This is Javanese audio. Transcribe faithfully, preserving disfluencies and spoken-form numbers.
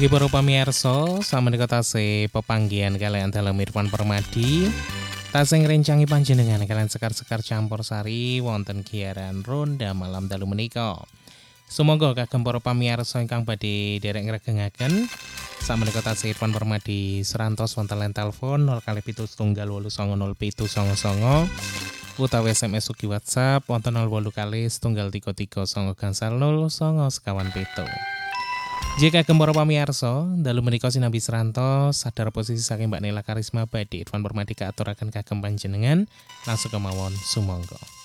Ugi para pamirsa, sameneika tasih pepanggihan kalian dalam Irfan Permadi. Tasih ngrencangi panjenengan kalian sekar-sekar campur sari wonten giaran ronda malam dalu menika. Sumangga kagem para pamirsa ingkang badhe derek ngregengaken sameneika tasih Irfan Permadi serantos wonten line telepon nol kali pitu setunggal wolu songo nol pitu songo songo utawi S M S ugi WhatsApp wonten nol wolu kali setunggal tiga tiga songo gangsal nol songo sekawan pitu. Jika kembara pamirsa, dalu menika sinambi serantos sadar posisi saking Mbak Nela Karisma badhe Irfan Permadi kaaturaken kagem panjenengan langsung kemawon sumangga.